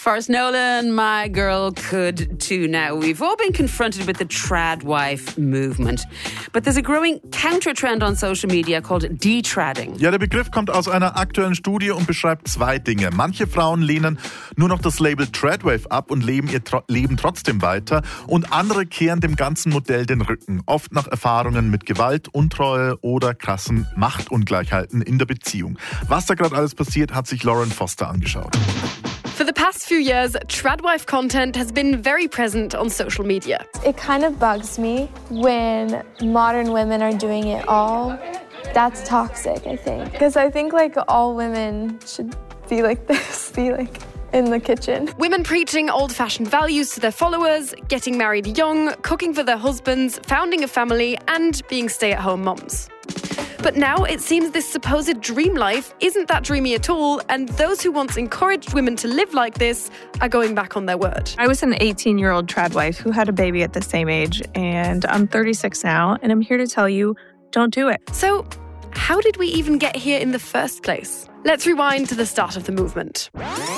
Forrest Nolan, My Girl Could Too. Now, we've all been confronted with the trad wife movement. But there's a growing counter-trend on social media called Detradding. Ja, der Begriff kommt aus einer aktuellen Studie und beschreibt zwei Dinge. Manche Frauen lehnen nur noch das Label Tradwave ab und leben ihr Leben trotzdem weiter. Und andere kehren dem ganzen Modell den Rücken. Oft nach Erfahrungen mit Gewalt, Untreue oder krassen Machtungleichheiten in der Beziehung. Was da gerade alles passiert, hat sich Lauren Foster angeschaut. For the past few years, tradwife content has been very present on social media. It kind of bugs me when modern women are doing it all. That's toxic, I think. Because I think like all women should be like this, be like in the kitchen. Women preaching old-fashioned values to their followers, getting married young, cooking for their husbands, founding a family, and being stay-at-home moms. But now it seems this supposed dream life isn't that dreamy at all, and those who once encouraged women to live like this are going back on their word. I was an 18-year-old trad wife who had a baby at the same age, and I'm 36 now, and I'm here to tell you, don't do it. So, how did we even get here in the first place? Let's rewind to the start of the movement.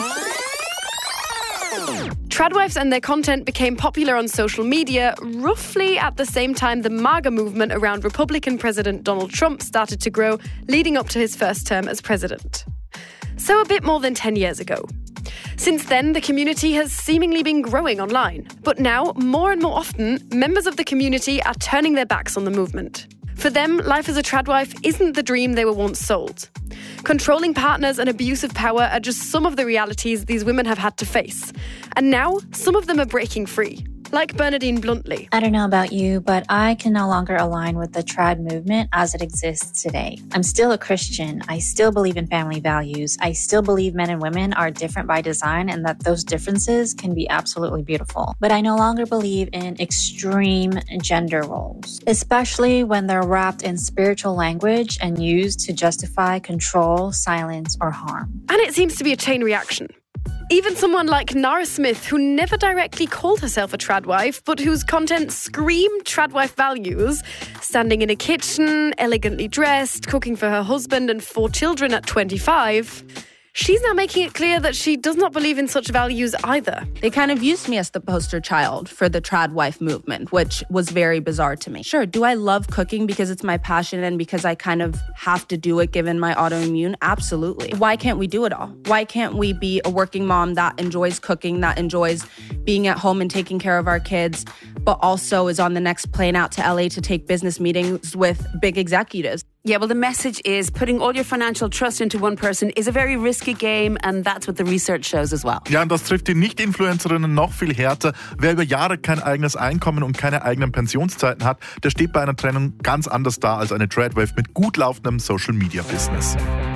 Tradwives and their content became popular on social media roughly at the same time the MAGA movement around Republican President Donald Trump started to grow, leading up to his first term as president. So a bit more than 10 years ago. Since then, the community has seemingly been growing online. But now, more and more often, members of the community are turning their backs on the movement. For them, life as a tradwife isn't the dream they were once sold. Controlling partners and abuse of power are just some of the realities these women have had to face. And now, some of them are breaking free. Like Bernadine Bluntly. I don't know about you, but I can no longer align with the trad movement as it exists today. I'm still a Christian. I still believe in family values. I still believe men and women are different by design and that those differences can be absolutely beautiful. But I no longer believe in extreme gender roles, especially when they're wrapped in spiritual language and used to justify control, silence, or harm. And it seems to be a chain reaction. Even someone like Nara Smith, who never directly called herself a tradwife, but whose content screamed tradwife values, standing in a kitchen, elegantly dressed, cooking for her husband and 4 children at 25, she's now making it clear that she does not believe in such values either. They kind of used me as the poster child for the trad wife movement, which was very bizarre to me. Sure, do I love cooking because it's my passion and because I kind of have to do it given my autoimmune? Absolutely. Why can't we do it all? Why can't we be a working mom that enjoys cooking, that enjoys being at home and taking care of our kids, but also is on the next plane out to LA to take business meetings with big executives? Yeah, well, the message is putting all your financial trust into one person is a very risky game, and that's what the research shows as well. Ja, und das trifft die Nicht-Influencerinnen noch viel härter. Wer über Jahre kein eigenes Einkommen und keine eigenen Pensionszeiten hat, der steht bei einer Trennung ganz anders da als eine Tradwife mit gut laufendem Social-Media-Business.